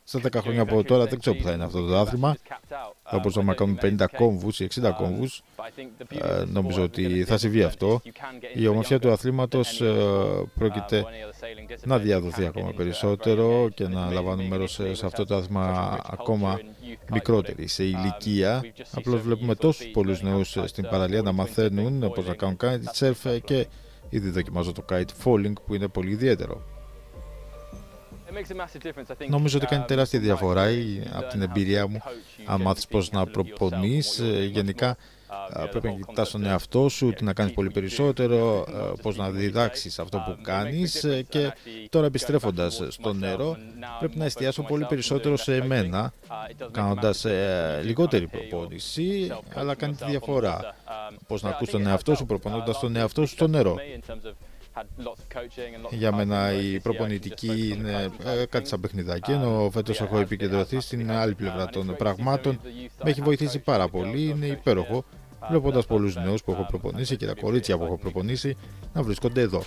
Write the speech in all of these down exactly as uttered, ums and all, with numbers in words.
στα δέκα χρόνια από τώρα δεν ξέρω που θα είναι αυτό το άθλημα. Θα μπορούσαμε να κάνουμε πενήντα κόμβους ή εξήντα κόμβους. Ε, νομίζω ότι θα συμβεί αυτό. Η ομορφιά του αθλήματος ε, πρόκειται να διαδοθεί ακόμα περισσότερο και να λαμβάνουν μέρος σε αυτό το άθλημα ακόμα μικρότεροι σε ηλικία. Απλώς βλέπουμε τόσους πολλούς νέους στην παραλία να μαθαίνουν πώς να κάνουν kitesurf και ήδη δοκιμάζω το kite falling που είναι πολύ ιδιαίτερο. Νομίζω ότι κάνει τεράστια διαφορά από την εμπειρία μου. Αν μάθεις πώς να προπονείς, γενικά πρέπει να κοιτάς τον εαυτό σου, τι να κάνεις πολύ περισσότερο, πώς να διδάξεις αυτό που κάνεις. Και τώρα επιστρέφοντας στο νερό, πρέπει να εστιάσω πολύ περισσότερο σε εμένα, κάνοντας λιγότερη προπόνηση, αλλά κάνει τη διαφορά. Πώς να ακούς τον εαυτό σου προπονώντας τον εαυτό σου στο νερό. Για μένα η προπονητική είναι ε, κάτι σαν παιχνιδάκι, ενώ φέτος έχω επικεντρωθεί στην άλλη πλευρά των πραγμάτων. Με έχει βοηθήσει πάρα πολύ, είναι υπέροχο, βλέποντας πολλούς νέους που έχω προπονήσει και τα κορίτσια που έχω προπονήσει να βρίσκονται εδώ.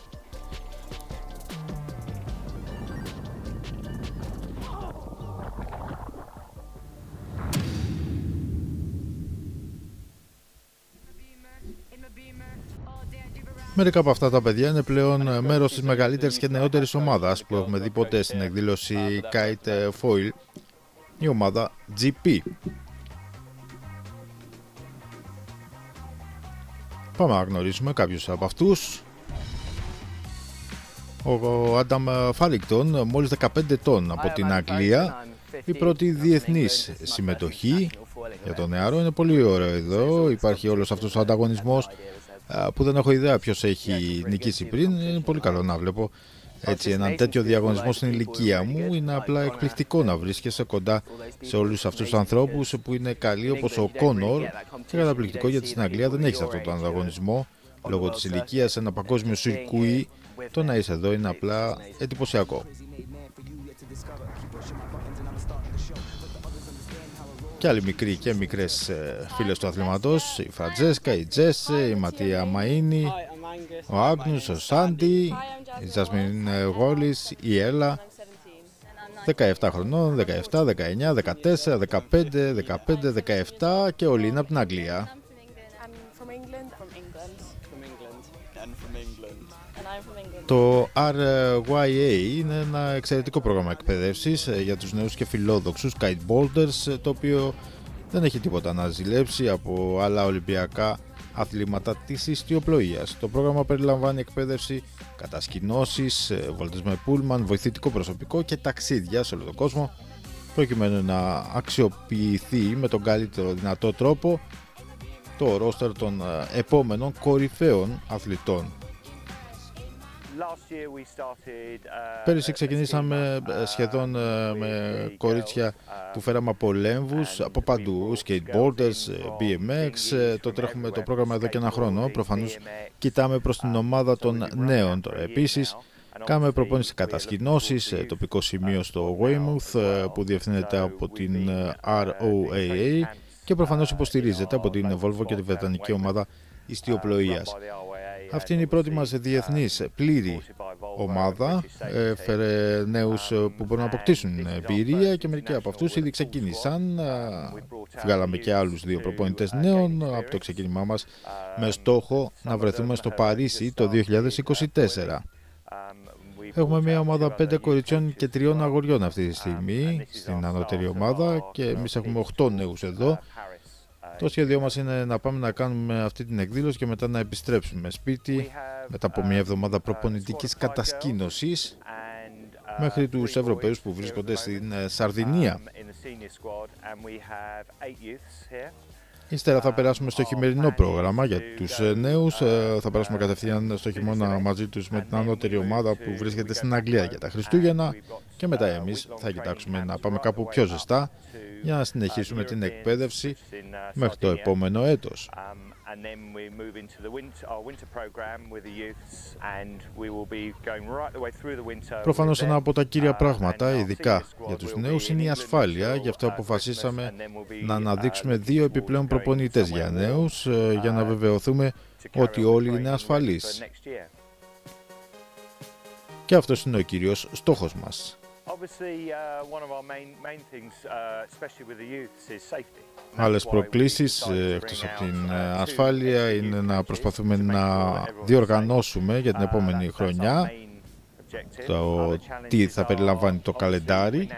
Μερικά από αυτά τα παιδιά είναι πλέον μέρος της μεγαλύτερης και νεότερης ομάδας που έχουμε δει ποτέ στην εκδήλωση Kite Foil, η ομάδα τζι πι. Πάμε να γνωρίσουμε κάποιους από αυτούς. Ο Άνταμ Φάριγκτον, μόλις δεκαπέντε ετών από την Αγγλία, η πρώτη διεθνής συμμετοχή για τον νεαρό. Είναι πολύ ωραίο εδώ, υπάρχει όλος αυτός ο ανταγωνισμός που δεν έχω ιδέα ποιος έχει νικήσει πριν. Είναι πολύ καλό να βλέπω έτσι έναν τέτοιο διαγωνισμό στην ηλικία μου. Είναι απλά εκπληκτικό να βρίσκεσαι κοντά σε όλους αυτούς τους ανθρώπους που είναι καλοί όπως ο Κόνορ, και καταπληκτικό γιατί στην Αγγλία δεν έχεις αυτόν τον ανταγωνισμό λόγω της ηλικίας, ένα παγκόσμιο σιρκούι. Το να είσαι εδώ είναι απλά εντυπωσιακό. Και άλλοι μικροί και μικρές φίλες του αθλήματος, η Φραντζέσκα, η Τζέσε, η Ματία Μαΐνη, ο Άγνους, ο Σάντι, η Τζασμίν Γόλης, η Έλα, δεκαεπτά χρονών, δεκαεπτά, δεκαεννιά, δεκατέσσερα, δεκαπέντε, δεκαπέντε, δεκαεπτά και όλοι είναι από την Αγγλία. Το αρ γουάι έι είναι ένα εξαιρετικό πρόγραμμα εκπαίδευσης για τους νέους και φιλόδοξους kiteboarders, το οποίο δεν έχει τίποτα να ζηλέψει από άλλα ολυμπιακά αθλήματα της ιστιοπλοείας. Το πρόγραμμα περιλαμβάνει εκπαίδευση, κατασκηνώσεις, βόλτες με πούλμαν, βοηθητικό προσωπικό και ταξίδια σε όλο τον κόσμο, προκειμένου να αξιοποιηθεί με τον καλύτερο δυνατό τρόπο το ρόστερ των επόμενων κορυφαίων αθλητών. Πέρυσι ξεκινήσαμε σχεδόν με κορίτσια που φέραμε από λέμβους, από παντού, skateboarders, μπι εμ εξ. Το τρέχουμε το πρόγραμμα εδώ και ένα χρόνο. Προφανώς κοιτάμε προς την ομάδα των νέων τώρα. Επίσης, κάνουμε προπόνηση κατασκηνώσεις, τοπικό σημείο στο Weymouth που διευθύνεται από την αρ ο έι έι και προφανώς υποστηρίζεται από την Volvo και τη βρετανική ομάδα ιστιοπλοείας. Αυτή είναι η πρώτη μας διεθνής πλήρη ομάδα. Έφερε νέους που μπορούν να αποκτήσουν εμπειρία και μερικοί από αυτούς ήδη ξεκίνησαν. Βγάλαμε και άλλους δύο προπονητές νέων από το ξεκίνημά μας με στόχο να βρεθούμε στο Παρίσι το δύο χιλιάδες είκοσι τέσσερα. Έχουμε μια ομάδα πέντε κοριτσιών και τριών αγοριών αυτή τη στιγμή στην ανώτερη ομάδα και εμείς έχουμε οκτώ νέους εδώ. Το σχέδιό μας είναι να πάμε να κάνουμε αυτή την εκδήλωση και μετά να επιστρέψουμε σπίτι μετά από μια εβδομάδα προπονητικής κατασκήνωσης μέχρι τους Ευρωπαίους που βρίσκονται στην Σαρδινία. Ύστερα θα περάσουμε στο χειμερινό πρόγραμμα για τους νέους. Θα περάσουμε κατευθείαν στο χειμώνα μαζί τους με την ανώτερη ομάδα που βρίσκεται στην Αγγλία για τα Χριστούγεννα και μετά εμείς θα κοιτάξουμε να πάμε κάπου πιο ζεστά για να συνεχίσουμε την εκπαίδευση μέχρι το επόμενο έτος. Προφανώς ένα από τα κύρια πράγματα, ειδικά για τους νέους, είναι η ασφάλεια. Γι' αυτό αποφασίσαμε να αναδείξουμε δύο επιπλέον προπονητές για νέους, για να βεβαιωθούμε ότι όλοι είναι ασφαλείς. Και αυτός είναι ο κύριος στόχος μας. Άλλες προκλήσεις, εκτός από την ασφάλεια, είναι να προσπαθούμε να διοργανώσουμε για την επόμενη χρονιά το τι θα περιλαμβάνει το καλεντάρι,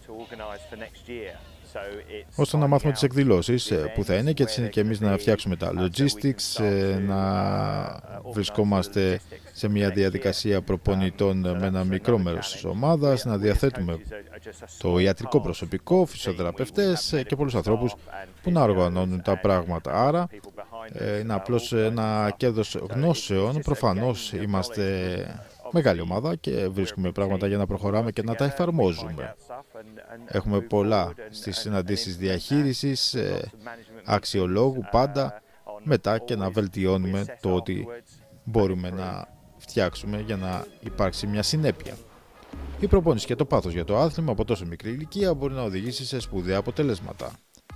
ώστε να μάθουμε τις εκδηλώσεις που θα είναι και έτσι είναι και εμείς να φτιάξουμε τα logistics, να βρισκόμαστε σε μια διαδικασία προπονητών με ένα μικρό μέρος της ομάδας, να διαθέτουμε το ιατρικό προσωπικό, φυσιοθεραπευτές και πολλούς ανθρώπους που να οργανώνουν τα πράγματα. Άρα είναι απλώς ένα κέρδος γνώσεων. Προφανώς είμαστε μεγάλη ομάδα και βρίσκουμε πράγματα για να προχωράμε και να τα εφαρμόζουμε. Έχουμε πολλά στις συναντήσεις διαχείρισης, αξιολόγου πάντα, μετά και να βελτιώνουμε το ότι μπορούμε να φτιάξουμε για να υπάρξει μια συνέπεια. Η προπόνηση και το πάθος για το άθλημα από τόσο μικρή ηλικία μπορεί να οδηγήσει σε σπουδαία αποτελέσματα.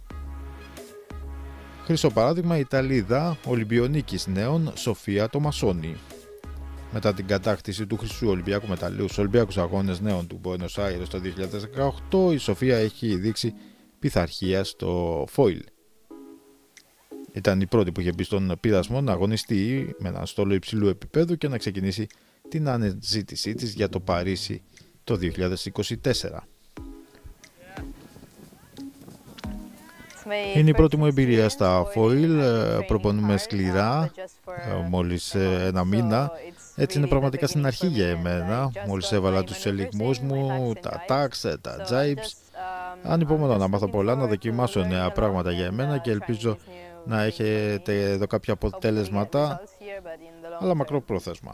Χρυσό παράδειγμα η Ιταλίδα Ολυμπιονίκης νέων Σοφία Τομασόνη. Μετά την κατάκτηση του χρυσού Ολυμπιακού μεταλλίου στους Ολυμπιακούς Αγώνες Νέων του Μπουένος Άιρες το δύο χιλιάδες δεκαοκτώ, η Σοφία έχει δείξει πειθαρχία στο φόιλ. Ήταν η πρώτη που είχε μπει στον πειρασμό να αγωνιστεί με ένα στόλο υψηλού επίπεδου και να ξεκινήσει την αναζήτησή της για το Παρίσι το δύο χιλιάδες είκοσι τέσσερα. Είναι η πρώτη μου εμπειρία στα φόιλ, προπονούμε σκληρά, μόλις ένα μήνα. Έτσι είναι πραγματικά στην αρχή για εμένα. Μόλις έβαλα τους ελιγμούς μου, τα τάξ, τα τζάιπς. Ανυπομονώ να μάθω πολλά, να δοκιμάσω νέα πράγματα για εμένα και ελπίζω να έχετε εδώ κάποια αποτέλεσματα, αλλά μακροπρόθεσμα.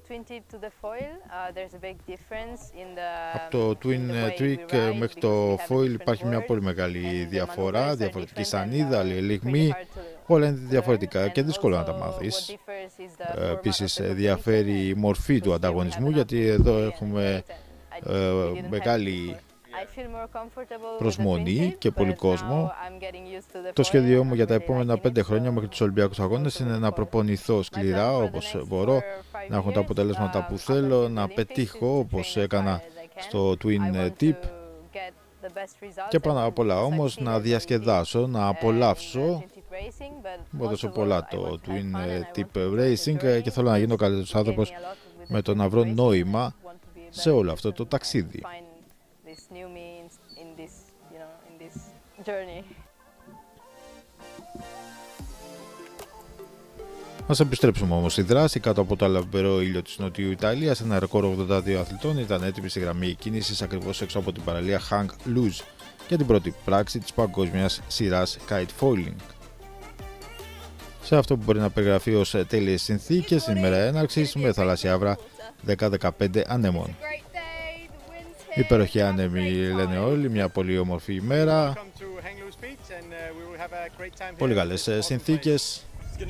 Από το Twin Tweak μέχρι το Foil υπάρχει μια πολύ μεγάλη διαφορά, διαφορετική σανίδα, άλλη ελιγμή, όλα είναι διαφορετικά και δύσκολο να τα μάθεις. Επίσης διαφέρει η μορφή του ανταγωνισμού, γιατί εδώ έχουμε ε, μεγάλη προσμονή και πολύ κόσμο. Το σχέδιό μου για τα επόμενα πέντε χρόνια μέχρι τους Ολυμπιακούς Αγώνες είναι να προπονηθώ σκληρά όπως μπορώ, να έχω τα αποτελέσματα που θέλω, να πετύχω όπως έκανα στο Twin Tip και πάνω απ' όλα όμως να διασκεδάσω, να απολαύσω. Μου έδωσε πολλά το Twin Tip Racing και θέλω να γίνω καλύτερος άνθρωπος με το να βρω νόημα σε όλο αυτό το ταξίδι. Ας επιστρέψουμε όμως στη δράση. Κάτω από το λαμπερό ήλιο της Νοτιού Ιταλίας, ένα ρεκόρ ογδόντα δύο αθλητών ήταν έτοιμοι στη γραμμή κίνησης ακριβώς έξω από την παραλία Hang Luz για την πρώτη πράξη της παγκόσμιας σειράς kite foiling. Σε αυτό που μπορεί να περιγραφεί ως τέλειες συνθήκες, η ημέρα έναρξης με θαλάσσια άβρα δέκα δεκαπέντε ανέμων. Υπέροχοι άνεμοι λένε όλοι, μια πολύ όμορφη ημέρα, πολύ καλές συνθήκες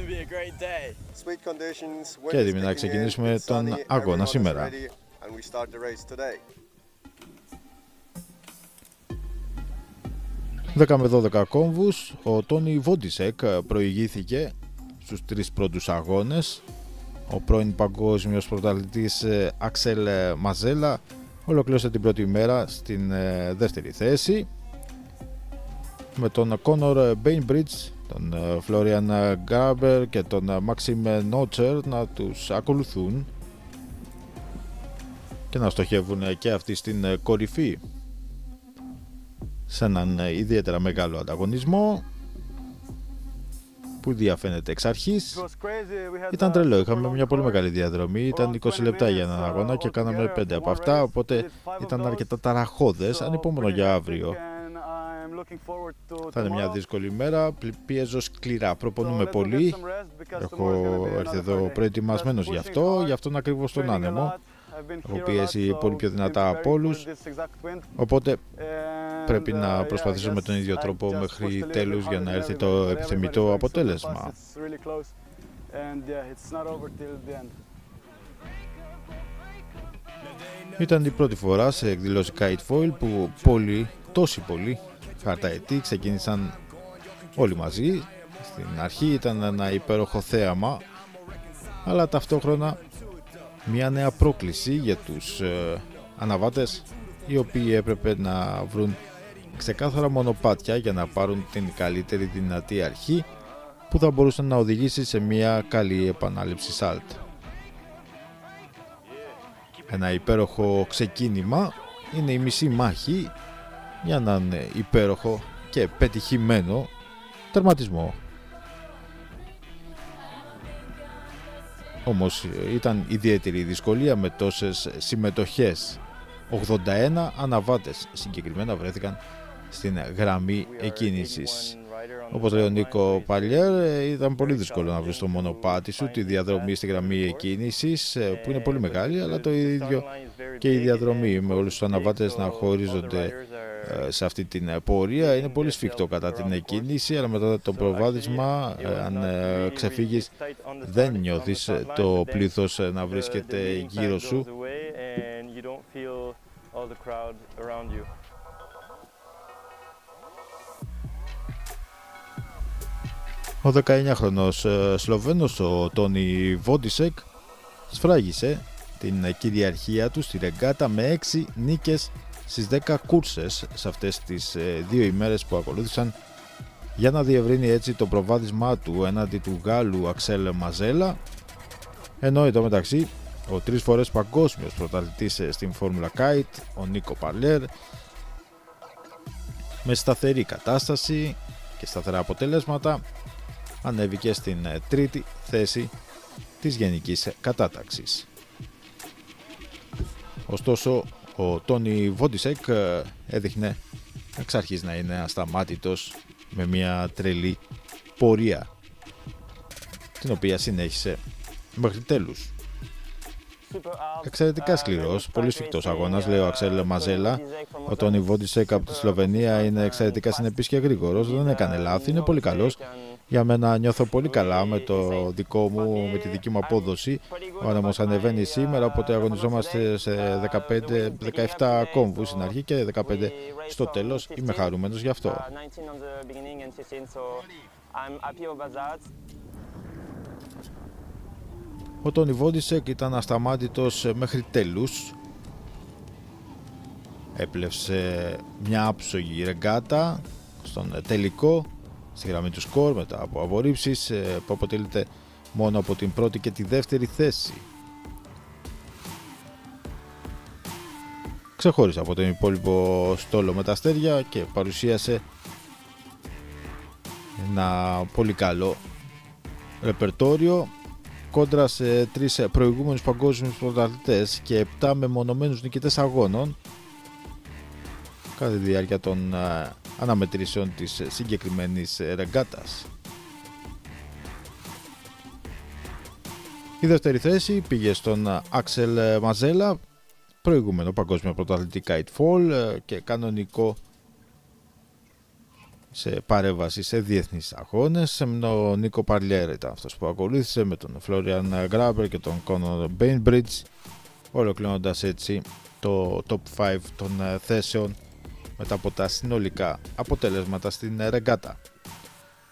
και έτοιμοι να ξεκινήσουμε τον αγώνα σήμερα. δέκα με δώδεκα κόμβους, ο Τόνι Βόντισεκ προηγήθηκε στους τρεις πρώτους αγώνες. Ο πρώην παγκόσμιος πρωταθλητής Αξέλ Μαζέλα ολοκλήρωσε την πρώτη μέρα στην ε, δεύτερη θέση, με τον Κόνορ Μπέινμπριτζ, τον Φλόριαν Γκάμπερ και τον Μάξιμ Νότσερ να τους ακολουθούν και να στοχεύουν και αυτοί στην κορυφή σε έναν ιδιαίτερα μεγάλο ανταγωνισμό που διαφαίνεται εξ αρχής. Ήταν τρελό, είχαμε μια πολύ μεγάλη διαδρομή, ήταν είκοσι λεπτά για έναν αγώνα και κάναμε πέντε από αυτά, οπότε ήταν αρκετά ταραχώδες. Ανυπομονώ για αύριο. Θα είναι μια δύσκολη μέρα, πιέζω σκληρά, προπονούμε πολύ. Έχω έρθει εδώ προετοιμασμένος γι' αυτό, γι' αυτόν ακριβώς τον άνεμο. Έχω πιέσει πολύ πιο δυνατά από όλους, οπότε πρέπει να προσπαθήσω με τον ίδιο τρόπο μέχρι τέλους για να έρθει το επιθυμητό αποτέλεσμα. Ήταν η πρώτη φορά σε εκδηλώση kite foil που πολλοί, τόσοι πολλοί χαρταετοί ξεκίνησαν όλοι μαζί. Στην αρχή ήταν ένα υπέροχο θέαμα, αλλά ταυτόχρονα μια νέα πρόκληση για τους ε, αναβάτες οι οποίοι έπρεπε να βρουν ξεκάθαρα μονοπάτια για να πάρουν την καλύτερη δυνατή αρχή που θα μπορούσε να οδηγήσει σε μια καλή επανάληψη σάλτ. Ένα υπέροχο ξεκίνημα είναι η μισή μάχη για έναν υπέροχο και πετυχημένο τερματισμό. Όμως ήταν ιδιαίτερη η δυσκολία με τόσες συμμετοχές. ογδόντα ένα αναβάτες συγκεκριμένα βρέθηκαν στην γραμμή εκκίνησης. Όπως λέει ο Νίκο Παλιέρ, ήταν πολύ δύσκολο να βρεις το μονοπάτι σου, τη διαδρομή στη γραμμή εκκίνησης, που είναι πολύ μεγάλη, αλλά το ίδιο και η διαδρομή με όλους τους αναβάτες να χωρίζονται σε αυτή την πορεία. Είναι πολύ σφιχτό κατά την εκκίνηση, αλλά μετά το προβάδισμα, αν ξεφύγεις, δεν νιώθεις το πλήθος να βρίσκεται γύρω σου. Ο δεκαεννιάχρονος Σλοβαίνος, ο Τόνι Βόντισεκ, σφράγισε την κυριαρχία του στη ρεγκάτα με έξι νίκες στις δέκα κούρσες σε αυτές τις δύο ημέρες που ακολούθησαν, για να διευρύνει έτσι το προβάδισμά του έναντι του Γάλλου Αξέλ Μαζέλα, ενώ εδώ μεταξύ ο τρεις φορές παγκόσμιος πρωταθλητής στην Φόρμουλα Kite, ο Νίκο Παλιέρ, με σταθερή κατάσταση και σταθερά αποτελέσματα, ανέβηκε στην τρίτη θέση της γενικής κατάταξης. Ωστόσο, ο Τόνι Βόντισεκ έδειχνε εξ αρχής να είναι ασταμάτητος, με μια τρελή πορεία, την οποία συνέχισε μέχρι τέλους. Εξαιρετικά σκληρός, πολύ σφιχτός αγώνας, λέει ο Αξέλ Μαζέλα. Ο Τόνι Βόντισεκ από τη Σλοβενία είναι εξαιρετικά συνεπής και γρήγορος, δεν έκανε λάθη, είναι πολύ καλός. Για μένα νιώθω πολύ καλά με το δικό μου, με τη δική μου απόδοση. Ο άνεμος ανεβαίνει σήμερα, οπότε αγωνιζόμαστε σε δεκαπέντε δεκαεπτά κόμβους στην αρχή και δεκαπέντε στο τέλος. Είμαι χαρούμενος γι' αυτό. Ο Τόνι Βόντισεκ ήταν ασταμάτητος μέχρι τέλους. Έπλευσε μια άψογη ρεγκάτα στον τελικό, στη γραμμή του σκορ, μετά από απορρίψεις, που αποτελείται μόνο από την πρώτη και τη δεύτερη θέση. Ξεχώρισε από τον υπόλοιπο στόλο με τα αστέρια και παρουσίασε ένα πολύ καλό ρεπερτόριο κόντρα σε τρεις προηγούμενους παγκόσμιους πρωταθλητές και επτά μεμονωμένους νικητές αγώνων κατά τη διάρκεια των αναμετρήσεων της συγκεκριμένης ρεγκάτας. Η δεύτερη θέση πήγε στον Άξελ Μαζέλα, προηγούμενο παγκόσμιο πρωταθλητή Kitefall και κανονικό σε παρέμβαση σε διεθνείς αγώνες. Ο Νίκο Παλιέρ ήταν αυτός που ακολούθησε με τον Φλόριαν Γκράμπερ και τον Κόνορ Μπέινμπριτζ, ολοκληρώνοντας έτσι το top πέντε των θέσεων μετά από τα συνολικά αποτελέσματα στην ρεγκάτα.